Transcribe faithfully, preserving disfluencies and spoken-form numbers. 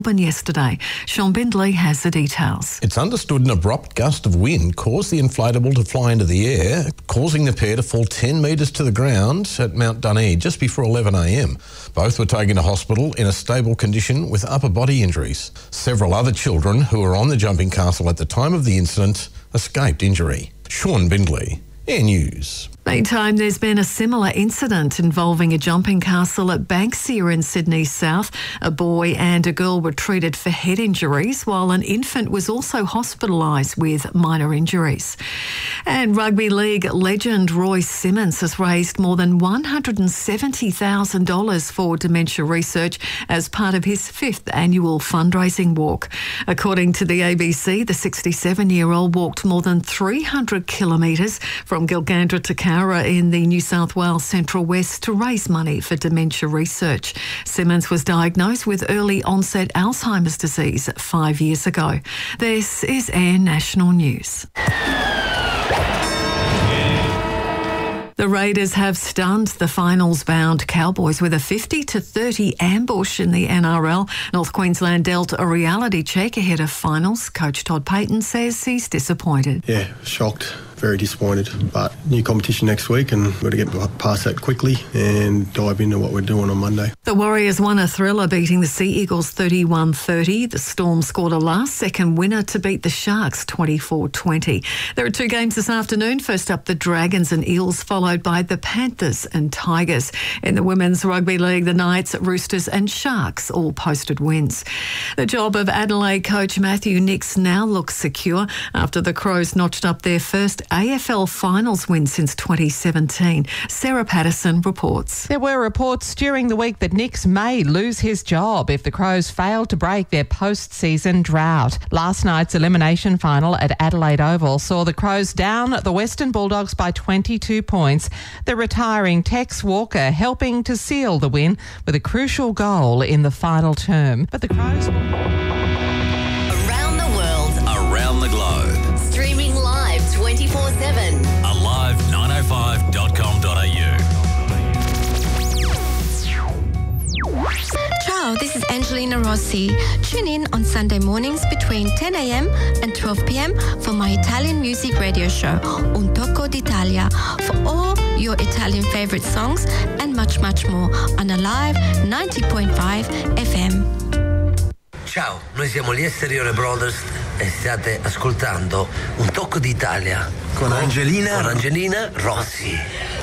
yesterday. Sean Bindley has the details. It's understood an abrupt gust of wind caused the inflatable to fly into the air, causing the pair to fall ten metres to the ground at Mount Dunedin just before eleven a m. Both were taken to hospital in a stable condition with upper body injuries. Several other children who were on the jumping castle at the time of the incident escaped injury. Sean Bindley, Air News. Meantime, there's been a similar incident involving a jumping castle at Banksia in Sydney South. A boy and a girl were treated for head injuries, while an infant was also hospitalised with minor injuries. And rugby league legend Roy Simmons has raised more than one hundred seventy thousand dollars for dementia research as part of his fifth annual fundraising walk. According to the A B C, the sixty-seven-year-old walked more than three hundred kilometres from Gilgandra to Cowra in the New South Wales Central West to raise money for dementia research. Simmons was diagnosed with early onset Alzheimer's disease five years ago. This is Air National News. The Raiders have stunned the finals-bound Cowboys with a fifty to thirty ambush in the N R L. North Queensland dealt a reality check ahead of finals. Coach Todd Payton says he's disappointed. Yeah, shocked. Very disappointed, but new competition next week and we've got to get past that quickly and dive into what we're doing on Monday. The Warriors won a thriller beating the Sea Eagles thirty-one thirty. The Storm scored a last-second winner to beat the Sharks twenty-four twenty. There are two games this afternoon. First up, the Dragons and Eels, followed by the Panthers and Tigers. In the Women's Rugby League, the Knights, Roosters and Sharks all posted wins. The job of Adelaide coach Matthew Nicks now looks secure after the Crows notched up their first A F L finals win since twenty seventeen. Sarah Patterson reports. There were reports during the week that Nicks may lose his job if the Crows fail to break their post-season drought. Last night's elimination final at Adelaide Oval saw the Crows down the Western Bulldogs by twenty-two points. The retiring Tex Walker helping to seal the win with a crucial goal in the final term. But the Crows... Around the world. Around the globe. Streaming live twenty-four seven. alive nine oh five dot com dot a u. Ciao, this is Angelina Rossi. Tune in on Sunday mornings between ten a m and twelve p m for my Italian music radio show, Un Tocco d'Italia, for all your Italian favorite songs and much, much more on Alive ninety point five F M. Ciao, noi siamo gli Exterior Brothers e state ascoltando Un Tocco d'Italia con Angelina con Angelina Rossi.